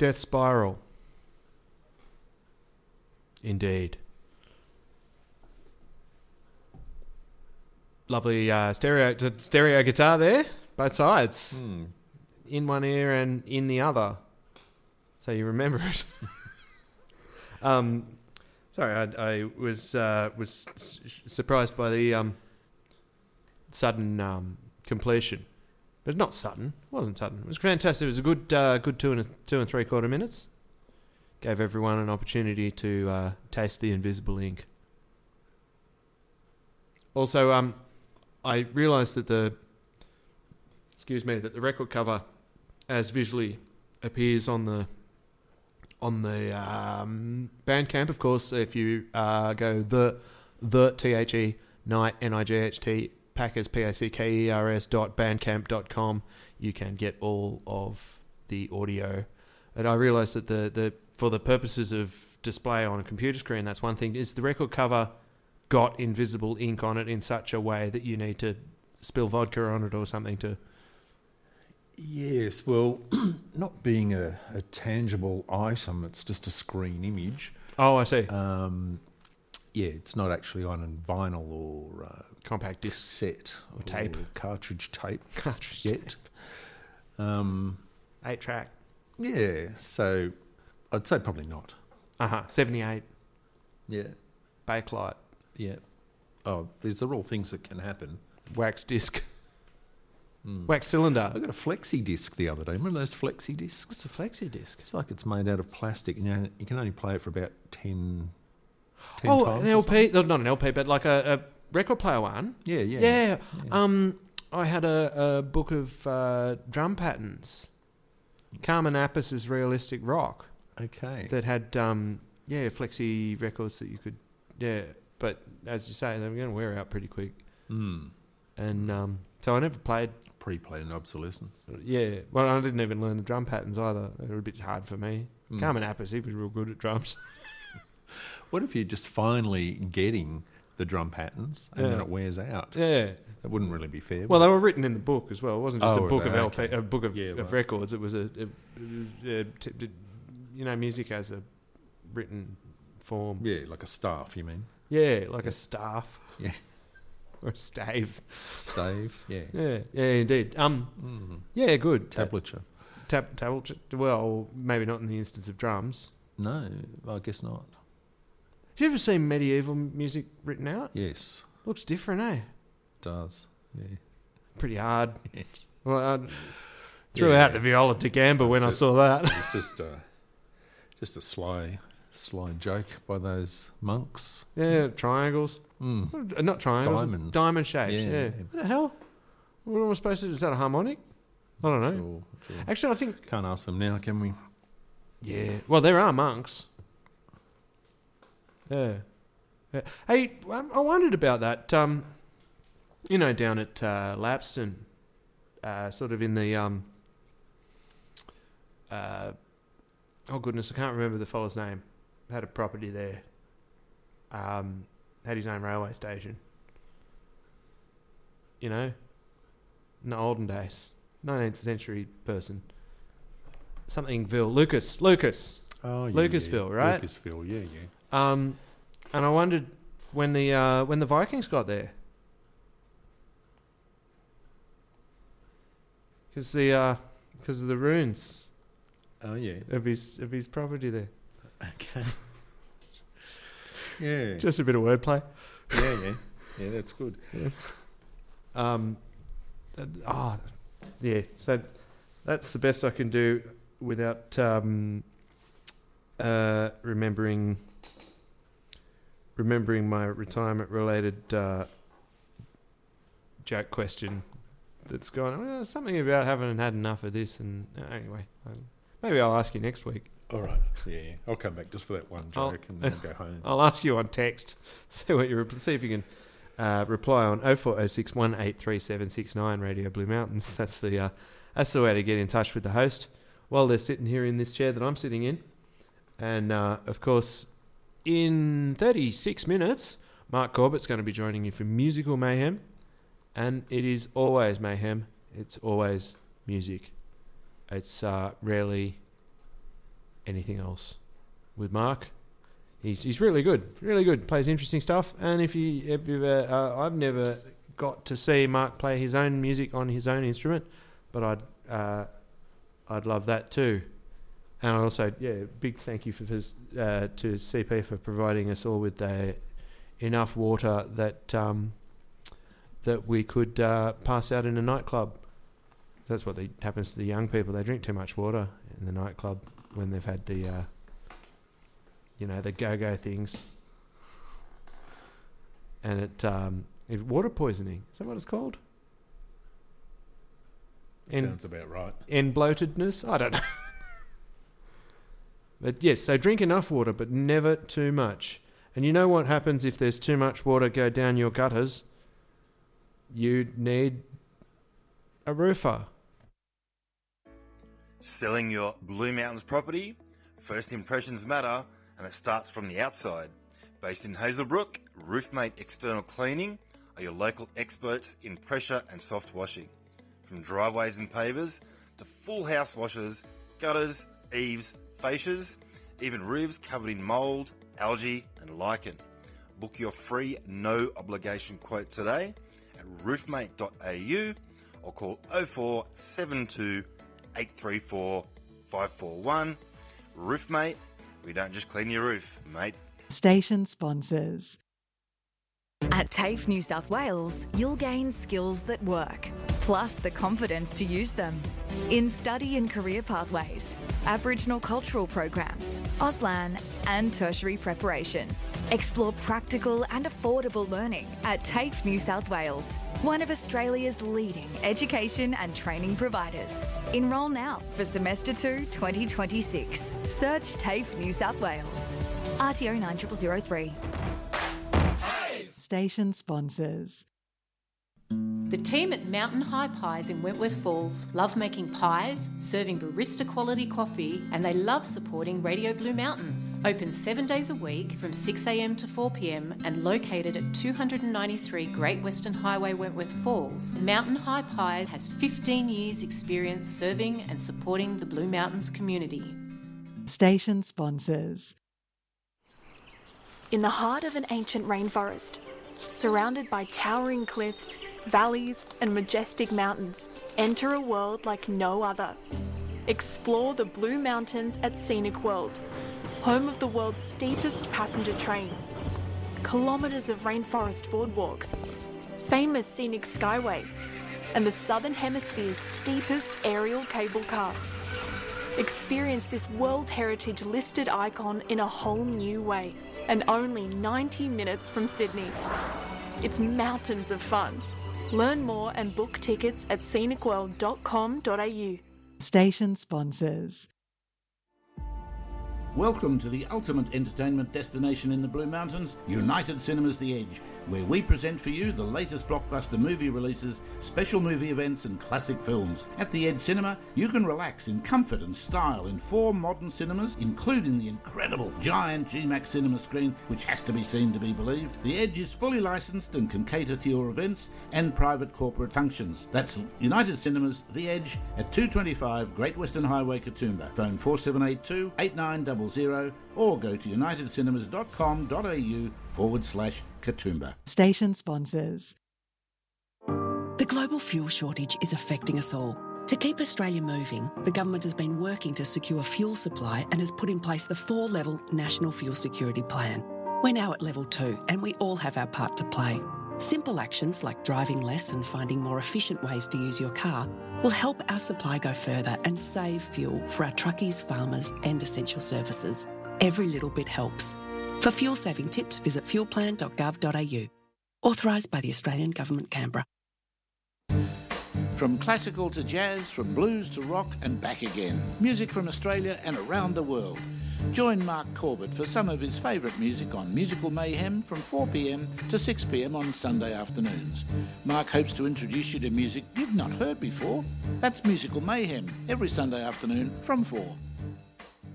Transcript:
Death Spiral. Indeed. Lovely stereo guitar there, both sides. In one ear and in the other. So you remember it. Sorry, I was surprised by the sudden completion. But not sudden. It wasn't sudden. It was fantastic. It was a good 2 and 3/4 minutes. Gave everyone an opportunity to taste the invisible ink. Also, I realised that the record cover, as visually appears on the Bandcamp, of course, if you go the THE Night NIGHT Packers PACKERS.bandcamp.com, you can get all of the audio. And I realised that the for the purposes of display on a computer screen, that's one thing. Is the record cover got invisible ink on it in such a way that you need to spill vodka on it or something to... Yes, well, not being a tangible item, it's just a screen image. Oh, I see. Yeah, it's not actually on a vinyl or compact disc set or tape, cartridge tape yet. 8-track. Yeah, so I'd say probably not. 78. Yeah. Backlight. Yeah. Oh, these are all things that can happen. Wax disc. Wax cylinder. I got a flexi disc the other day. Remember those flexi discs? What's a flexi disc? It's like it's made out of plastic, and you can only play it for about 10 times. An LP. Not an LP, but like a record player one. Yeah. I had a book of drum patterns. Carmen Appis's Realistic Rock. Okay. That had flexi records that you could but as you say, they were going to wear out pretty quick. And so I never played. Pre-planned obsolescence. Yeah, well, I didn't even learn the drum patterns either. They were a bit hard for me. Carmen Appice, he was real good at drums. What if you're just finally getting the drum patterns and then it wears out? Yeah. That wouldn't really be fair. Well, they were written in the book as well. It wasn't just a book of LP, okay. a book of records. It was music as a written form. Yeah, like a staff, you mean? Yeah, like a staff. Yeah. Or a stave. Stave, yeah. Yeah, indeed. Yeah, good. Tablature. Tablature. Well, maybe not in the instance of drums. No, I guess not. Have you ever seen medieval music written out? Yes. Looks different, eh? It does, yeah. Pretty hard. Yeah. Well, I threw out the viola da gamba when I saw that. It's just a sly joke by those monks. Yeah, triangles. Not triangles. Diamonds. Diamond shapes, yeah. What the hell? What am I supposed to do? Is that a harmonic? I don't know. Sure. Actually, I think... Can't ask them now, can we? Yeah. Well, there are monks. Yeah. Hey, I wondered about that. Down at Lapston, sort of in the... oh, goodness, I can't remember the fellow's name. Had a property there. Had his own railway station. In the olden days. 19th century person. Somethingville. Lucas. Oh, yeah. Lucasville, right? Lucasville, yeah. And I wondered when the Vikings got there. Because of the ruins. Oh, yeah. Of his property there. Okay. Yeah. Just a bit of wordplay. Yeah. Yeah, that's good. Yeah. Yeah. So that's the best I can do without remembering my retirement-related joke question that's gone. Something about having had enough of this, and anyway, maybe I'll ask you next week. All right. Yeah, I'll come back just for that one joke and then go home. I'll ask you on text. See if you can reply on 0406 183769 Radio Blue Mountains. That's the way to get in touch with the host while they're sitting here in this chair that I'm sitting in. And of course, in 36 minutes, Mark Corbett's going to be joining you for Musical Mayhem, and it is always mayhem. It's always music. It's rarely anything else with Mark. He's really good, plays interesting stuff. And if you've I've never got to see Mark play his own music on his own instrument, but I'd love that too. And also, big thank you to CP for providing us all with enough water that we could pass out in a nightclub. That's what happens to the young people. They drink too much water in the nightclub when they've had the go-go things. And it's water poisoning. Is that what it's called? Sounds about right. And bloatedness? I don't know. But yes, so drink enough water, but never too much. And you know what happens if there's too much water go down your gutters? You need a roofer. Selling your Blue Mountains property? First impressions matter, and it starts from the outside. Based in Hazelbrook, Roofmate External Cleaning are your local experts in pressure and soft washing. From driveways and pavers to full house washes, gutters, eaves, fascias, even roofs covered in mould, algae and lichen. Book your free no-obligation quote today at roofmate.au or call 0472 834 541. Roofmate, we don't just clean your roof, mate. Station sponsors. At TAFE New South Wales, you'll gain skills that work, plus the confidence to use them. In study and career pathways, Aboriginal cultural programs, Auslan and tertiary preparation. Explore practical and affordable learning at TAFE New South Wales, one of Australia's leading education and training providers. Enrol now for Semester 2 2026. Search TAFE New South Wales. RTO 9003. Station sponsors. The team at Mountain High Pies in Wentworth Falls love making pies, serving barista quality coffee, and they love supporting Radio Blue Mountains. Open 7 days a week from 6 a.m. to 4 p.m. and located at 293 Great Western Highway, Wentworth Falls, Mountain High Pies has 15 years experience serving and supporting the Blue Mountains community. Station sponsors. In the heart of an ancient rainforest, surrounded by towering cliffs, valleys and majestic mountains, enter a world like no other. Explore the Blue Mountains at Scenic World, home of the world's steepest passenger train, kilometres of rainforest boardwalks, famous scenic skyway, and the Southern Hemisphere's steepest aerial cable car. Experience this World Heritage listed icon in a whole new way, and only 90 minutes from Sydney. It's mountains of fun. Learn more and book tickets at scenicworld.com.au. Station sponsors. Welcome to the ultimate entertainment destination in the Blue Mountains, United Cinemas The Edge, where we present for you the latest blockbuster movie releases, special movie events and classic films. At The Edge Cinema, you can relax in comfort and style in 4 modern cinemas, including the incredible giant GMAX cinema screen, which has to be seen to be believed. The Edge is fully licensed and can cater to your events and private corporate functions. That's United Cinemas The Edge at 225 Great Western Highway, Katoomba. Phone 4782 8900 or go to unitedcinemas.com.au/Katoomba. Station sponsors. The global fuel shortage is affecting us all. To keep Australia moving, the government has been working to secure fuel supply and has put in place the 4-level National Fuel Security Plan. We're now at level 2 and we all have our part to play. Simple actions like driving less and finding more efficient ways to use your car will help our supply go further and save fuel for our truckies, farmers and essential services. Every little bit helps. For fuel-saving tips, visit fuelplan.gov.au. Authorised by the Australian Government, Canberra. From classical to jazz, from blues to rock and back again. Music from Australia and around the world. Join Mark Corbett for some of his favourite music on Musical Mayhem from 4 p.m. to 6 p.m. on Sunday afternoons. Mark hopes to introduce you to music you've not heard before. That's Musical Mayhem every Sunday afternoon from 4.